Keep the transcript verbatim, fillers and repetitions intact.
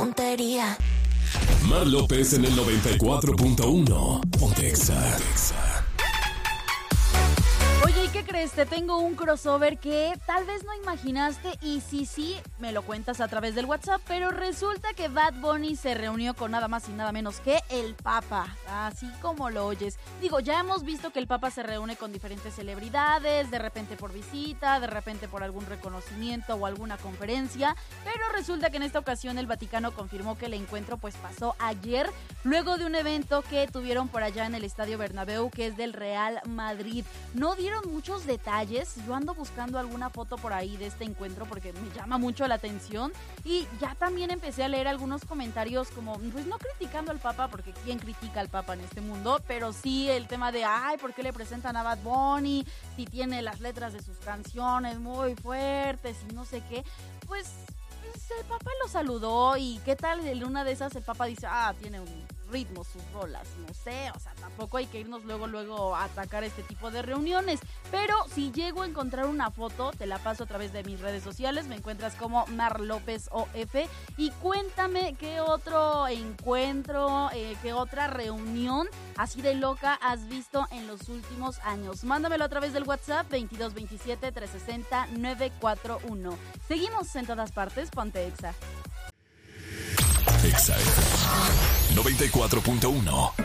Puntería. Mar López en el noventa y cuatro punto uno. Ponte Exa. Oye, ¿y qué crees? Te tengo un crossover que tal vez no imaginaste y sí, sí, me lo cuentas a través del WhatsApp, pero resulta que Bad Bunny se reunió con nada más y nada menos que el Papa, así como lo oyes. Digo, ya hemos visto que el Papa se reúne con diferentes celebridades, de repente por visita, de repente por algún reconocimiento o alguna conferencia, pero resulta que en esta ocasión el Vaticano confirmó que el encuentro pues pasó ayer, luego de un evento que tuvieron por allá en el Estadio Bernabéu, que es del Real Madrid. No dieron muchos detalles, yo ando buscando alguna foto por ahí de este encuentro porque me llama mucho la atención y ya también empecé a leer algunos comentarios como, pues no criticando al Papa, porque ¿quién critica al Papa en este mundo? Pero sí el tema de, ay, ¿por qué le presentan a Bad Bunny? Si tiene las letras de sus canciones muy fuertes y no sé qué, pues, pues el Papa lo saludó y ¿qué tal? En una de esas el Papa dice, ah, tiene un ritmo, sus rolas, no sé, o sea, tampoco hay que irnos luego, luego a atacar este tipo de reuniones, pero si llego a encontrar una foto, te la paso a través de mis redes sociales, me encuentras como Mar López O F, y cuéntame qué otro encuentro, eh, qué otra reunión así de loca has visto en los últimos años. Mándamelo a través del WhatsApp veintidós veintisiete trescientos sesenta novecientos cuarenta y uno. Seguimos en todas partes, ponte Exa. Exa noventa y cuatro punto uno.